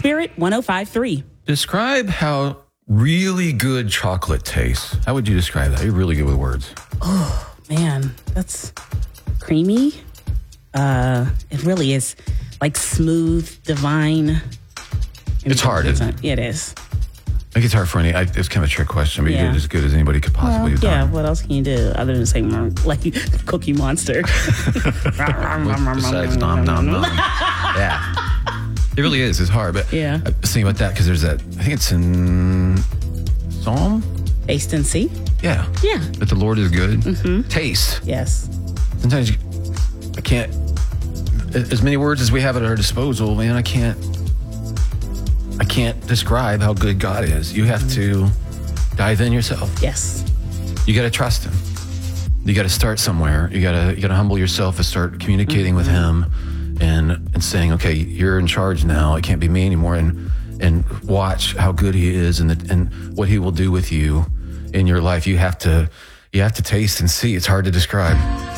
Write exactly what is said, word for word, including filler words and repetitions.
Spirit one oh five point three. Describe how really good chocolate tastes. How would you describe that? You're really good with words. Oh, man, that's creamy. Uh, it really is like smooth, divine. It's hard, isn't it? It is. I think it's hard for any. I, it's kind of a trick question, but Yeah. you did as good as anybody could possibly Well, have yeah, done. what else can you do other than say mm, like Cookie Monster? Besides nom nom nom. Yeah. It really is. It's hard, but Yeah. I was thinking about that because there's that. I think it's in Psalm. Taste and see. Yeah. Yeah. That the Lord is good. Mm-hmm. Taste. Yes. Sometimes you, I can't. As many words as we have at our disposal, man, I can't. I can't describe how good God is. You have to dive in yourself. Yes. You got to trust Him. You got to start somewhere. You got to you got to humble yourself and start communicating mm-hmm. with Him, and and saying, okay, you're in charge now. It can't be me anymore. And and watch how good He is, and the, and what He will do with you in your life. You have to you have to taste and see. It's hard to describe.